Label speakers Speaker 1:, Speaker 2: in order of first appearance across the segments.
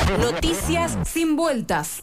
Speaker 1: Noticias sin vueltas.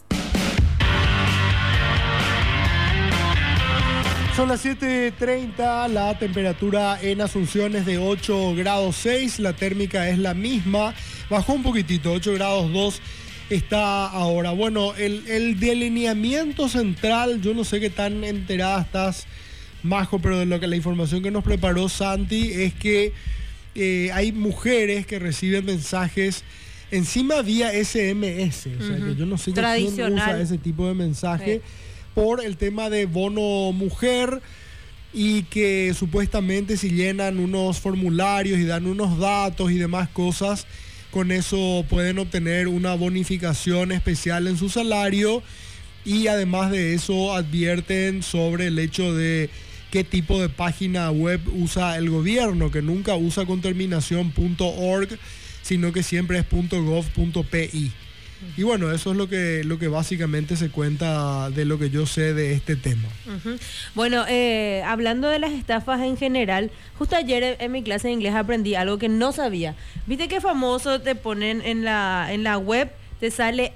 Speaker 2: Son las 7:30, la temperatura en Asunción es de 8 grados 6, la térmica es la misma, bajó un poquitito, 8 grados 2 está ahora. Bueno, el delineamiento central, yo no sé qué tan enterada estás, Majo, pero de lo que la información que nos preparó Santi es que hay mujeres que reciben mensajes encima vía SMS, o sea que yo no sé quién usa ese tipo de mensaje. Por el tema de bono mujer y que supuestamente si llenan unos formularios y dan unos datos y demás cosas, con eso pueden obtener una bonificación especial en su salario y además de eso advierten sobre el hecho de qué tipo de página web usa el gobierno, que nunca usa con terminación .org, sino que siempre es .gov.pi. Y bueno, eso es lo que básicamente se cuenta de lo que yo sé de este tema.
Speaker 3: Bueno, hablando de las estafas en general, justo ayer en mi clase de inglés aprendí algo que no sabía. ¿Viste qué famoso te ponen en la web? Te sale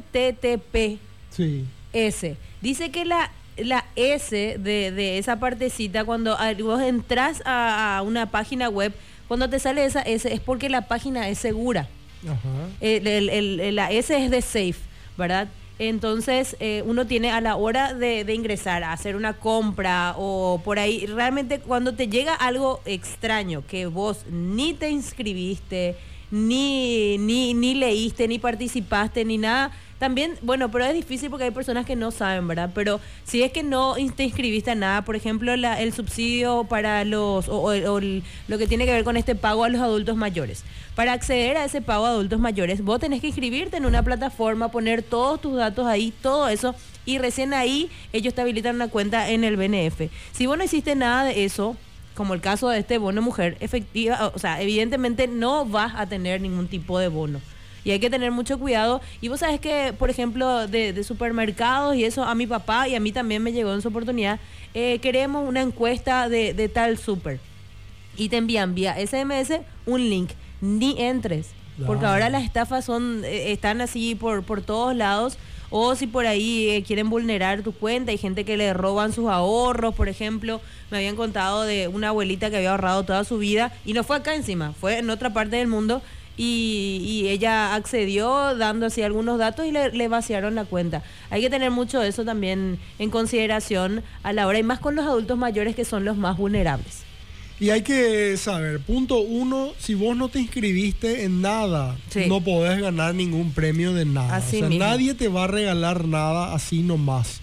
Speaker 3: HTTP.
Speaker 2: Sí.
Speaker 3: S. Dice que la S de esa partecita, cuando vos entras a una página web, cuando te sale esa S es porque la página es segura. Ajá. La S es de safe, ¿verdad? Entonces uno tiene a la hora de ingresar a hacer una compra o por ahí, realmente cuando te llega algo extraño que vos ni te inscribiste, ni leíste, ni participaste, ni nada. También, bueno, pero es difícil porque hay personas que no saben, ¿verdad? Pero si es que no te inscribiste a nada, por ejemplo, el subsidio para lo que tiene que ver con este pago a los adultos mayores. Para acceder a ese pago a adultos mayores, vos tenés que inscribirte en una plataforma, poner todos tus datos ahí, todo eso, y recién ahí ellos te habilitan una cuenta en el BNF. Si vos no hiciste nada de eso, como el caso de este bono mujer, evidentemente no vas a tener ningún tipo de bono. Y hay que tener mucho cuidado. Y vos sabés que, por ejemplo, de supermercados y eso, a mi papá y a mí también me llegó en su oportunidad, queremos una encuesta de tal súper. Y te envían vía SMS un link. Ni entres. Porque ahora las estafas están así por todos lados. O si por ahí quieren vulnerar tu cuenta, hay gente que le roban sus ahorros, por ejemplo. Me habían contado de una abuelita que había ahorrado toda su vida y no fue acá encima, fue en otra parte del mundo. Y ella accedió dando así algunos datos y le vaciaron la cuenta. Hay que tener mucho de eso también en consideración a la hora, y más con los adultos mayores que son los más vulnerables.
Speaker 2: Y hay que saber, punto uno, si vos no te inscribiste en nada, no podés ganar ningún premio de nada.
Speaker 3: Así mismo.
Speaker 2: Nadie te va a regalar nada así nomás.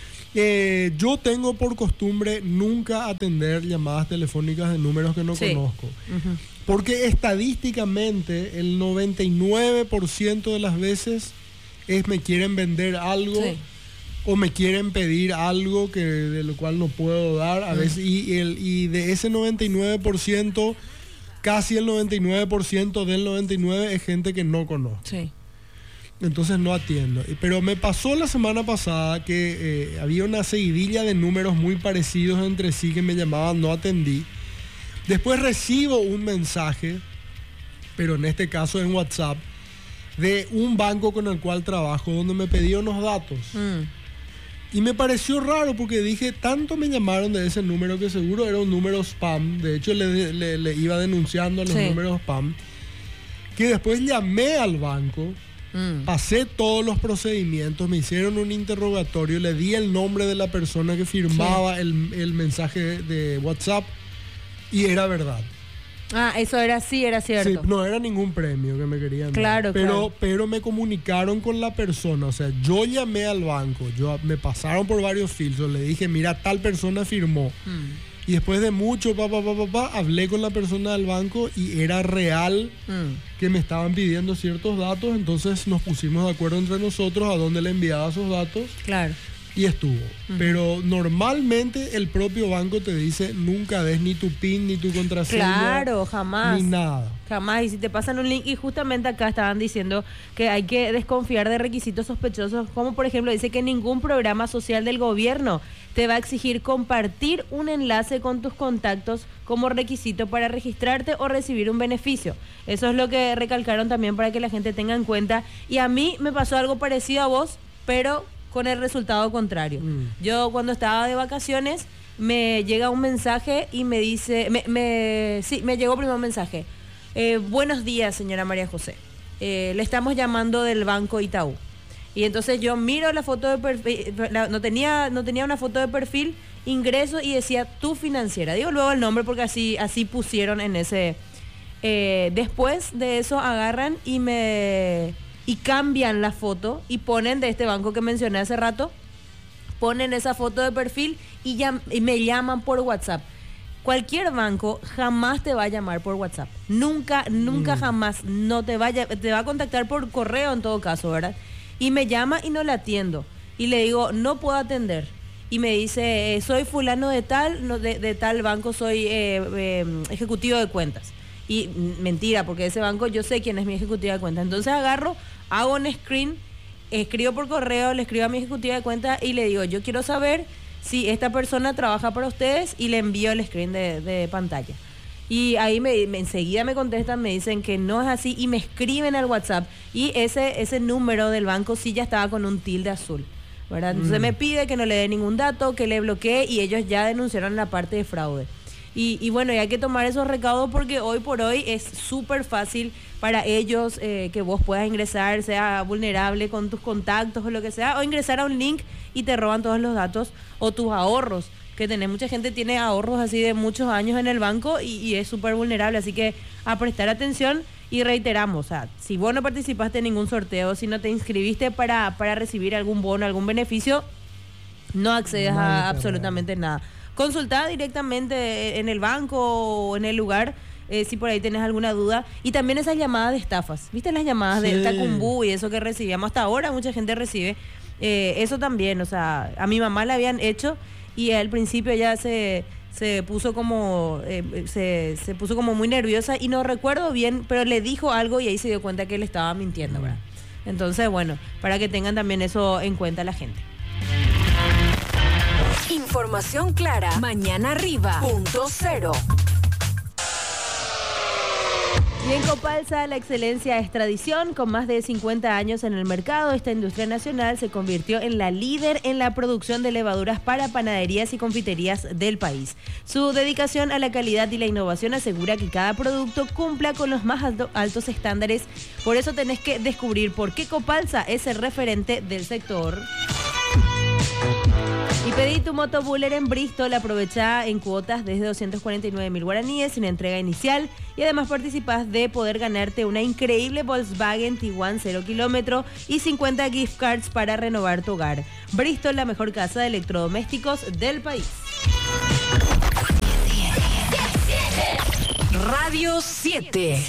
Speaker 2: Yo tengo por costumbre nunca atender llamadas telefónicas de números que no conozco. Porque estadísticamente el 99% de las veces me quieren vender algo o me quieren pedir algo de lo cual no puedo dar a veces, y de ese 99%, casi el 99% del 99% es gente que no conozco. Entonces no atiendo. Pero me pasó la semana pasada que había una seguidilla de números muy parecidos entre sí que me llamaban, no atendí. Después recibo un mensaje, pero en este caso en WhatsApp, de un banco con el cual trabajo, donde me pedía unos datos. Y me pareció raro porque dije, tanto me llamaron de ese número que seguro era un número spam. De hecho, le iba denunciando a los números spam. Que después llamé al banco, pasé todos los procedimientos, me hicieron un interrogatorio, le di el nombre de la persona que firmaba el mensaje de WhatsApp. Y era verdad.
Speaker 3: Eso era cierto.
Speaker 2: Sí, no era ningún premio que me querían dar. Pero me comunicaron con la persona. O sea, yo llamé al banco, me pasaron por varios filtros, le dije, mira, tal persona firmó. Y después de mucho, hablé con la persona del banco y era real que me estaban pidiendo ciertos datos. Entonces nos pusimos de acuerdo entre nosotros a dónde le enviaba esos datos.
Speaker 3: Claro.
Speaker 2: y estuvo. Pero normalmente el propio banco te dice nunca des ni tu PIN ni tu contraseña.
Speaker 3: Claro, jamás.
Speaker 2: Ni nada.
Speaker 3: Jamás. Y si te pasan un link, y justamente acá estaban diciendo que hay que desconfiar de requisitos sospechosos, como por ejemplo dice que ningún programa social del gobierno te va a exigir compartir un enlace con tus contactos como requisito para registrarte o recibir un beneficio. Eso es lo que recalcaron también para que la gente tenga en cuenta. Y a mí me pasó algo parecido a vos, pero con el resultado contrario. Yo cuando estaba de vacaciones me llega un mensaje y me dice, me llegó primero un mensaje. Buenos días, señora María José. Le estamos llamando del Banco Itaú. Y entonces yo miro la foto de perfil, no tenía una foto de perfil, ingreso y decía tu financiera. Digo luego el nombre porque así pusieron en ese. Después de eso agarran y cambian la foto y ponen de este banco que mencioné hace rato, ponen esa foto de perfil y me llaman por WhatsApp. Cualquier banco jamás te va a llamar por WhatsApp. Nunca jamás. No te va a contactar por correo en todo caso, ¿verdad? Y me llama y no la atiendo. Y le digo, no puedo atender. Y me dice, soy fulano de tal, de tal banco, soy ejecutivo de cuentas. Y mentira, porque ese banco yo sé quién es mi ejecutivo de cuentas. Entonces agarro, hago un screen, escribo por correo, le escribo a mi ejecutivo de cuentas y le digo, yo quiero saber si esta persona trabaja para ustedes, y le envío el screen de pantalla. Y ahí enseguida me contestan, me dicen que no es así y me escriben al WhatsApp. Y ese número del banco sí ya estaba con un tilde azul, ¿verdad? Entonces me pide que no le dé ningún dato, que le bloquee, y ellos ya denunciaron la parte de fraude. Y bueno, y hay que tomar esos recaudos porque hoy por hoy es súper fácil para ellos que vos puedas ingresar, sea vulnerable con tus contactos o lo que sea, o ingresar a un link y te roban todos los datos o tus ahorros. Que tenés, mucha gente tiene ahorros así de muchos años en el banco y es súper vulnerable, así que a prestar atención. Y reiteramos, o sea, si vos no participaste en ningún sorteo, si no te inscribiste para recibir algún bono, algún beneficio, no accedes a absolutamente nada. Consultá directamente en el banco o en el lugar si por ahí tenés alguna duda. Y también esas llamadas de estafas, ¿viste? Las llamadas de Tacumbú y eso que recibíamos hasta ahora, mucha gente recibe. Eso también, o sea, a mi mamá la habían hecho y al principio ya se puso como se puso como muy nerviosa y no recuerdo bien, pero le dijo algo y ahí se dio cuenta que él estaba mintiendo, ¿verdad? Entonces, bueno, para que tengan también eso en cuenta la gente.
Speaker 1: Información clara. Mañana arriba. .0.
Speaker 3: Y en Copalsa, la excelencia es tradición. Con más de 50 años en el mercado, esta industria nacional se convirtió en la líder en la producción de levaduras para panaderías y confiterías del país. Su dedicación a la calidad y la innovación asegura que cada producto cumpla con los más altos estándares. Por eso tenés que descubrir por qué Copalsa es el referente del sector. Y pedí tu motobuller en Bristol, aprovecha en cuotas desde 249.000 guaraníes sin entrega inicial y además participás de poder ganarte una increíble Volkswagen Tiguan 0 kilómetro y 50 gift cards para renovar tu hogar. Bristol, la mejor casa de electrodomésticos del país.
Speaker 1: Radio 7.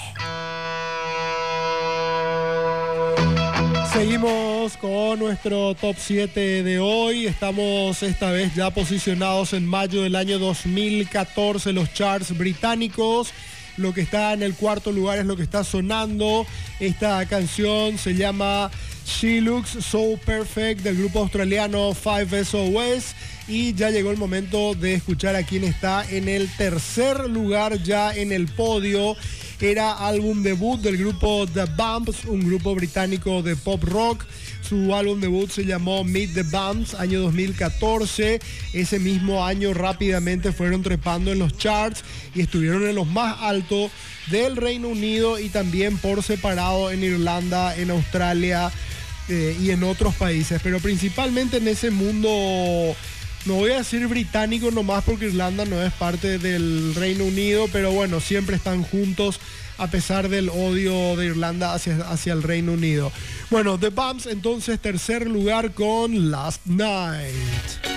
Speaker 2: Seguimos con nuestro top 7 de hoy. Estamos esta vez ya posicionados en mayo del año 2014, los charts británicos. Lo que está en el cuarto lugar es lo que está sonando. Esta canción se llama She Looks So Perfect del grupo australiano 5SOS. Y ya llegó el momento de escuchar a quien está en el tercer lugar ya en el podio. Era álbum debut del grupo The Bumps, un grupo británico de pop rock. Su álbum debut se llamó Meet the Bumps, año 2014. Ese mismo año rápidamente fueron trepando en los charts y estuvieron en los más altos del Reino Unido y también por separado en Irlanda, en Australia y en otros países. Pero principalmente en ese mundo, no voy a decir británico nomás porque Irlanda no es parte del Reino Unido, pero bueno, siempre están juntos a pesar del odio de Irlanda hacia el Reino Unido. Bueno, The Bumps entonces tercer lugar con Last Night.